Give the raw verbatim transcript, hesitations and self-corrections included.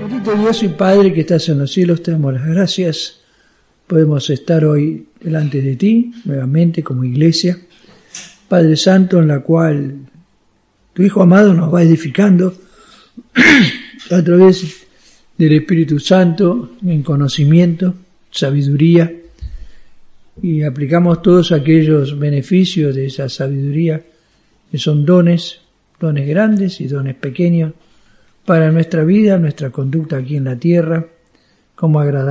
Bendito Dios y Padre que estás en los cielos, te damos las gracias. Podemos estar hoy delante de ti, nuevamente como iglesia. Padre Santo, en la cual tu Hijo amado nos va edificando a través del Espíritu Santo en conocimiento, sabiduría, y aplicamos todos aquellos beneficios de esa sabiduría que son dones, dones grandes y dones pequeños para nuestra vida, nuestra conducta aquí en la tierra, como agradable.